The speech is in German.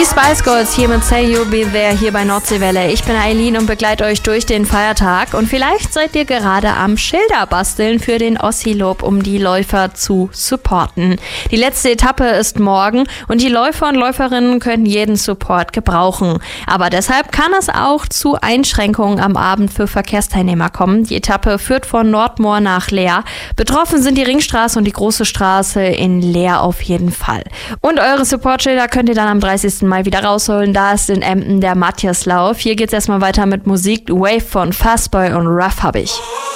Die Spice Girls hier mit Say You'll Be There hier bei Nordseewelle. Ich bin Eileen und begleite euch durch den Feiertag. Und vielleicht seid ihr gerade am Schilder basteln für den Ossilob, um die Läufer zu supporten. Die letzte Etappe ist morgen und die Läufer und Läuferinnen können jeden Support gebrauchen. Aber deshalb kann es auch zu Einschränkungen am Abend für Verkehrsteilnehmer kommen. Die Etappe führt von Nordmoor nach Leer. Betroffen sind die Ringstraße und die Große Straße in Leer auf jeden Fall. Und eure Supportschilder könnt ihr dann am 30. Mai wieder rausholen. Da ist in Emden der Matthiaslauf. Hier geht's erstmal weiter mit Musik. Wave von Fastboy und Ruff habe ich.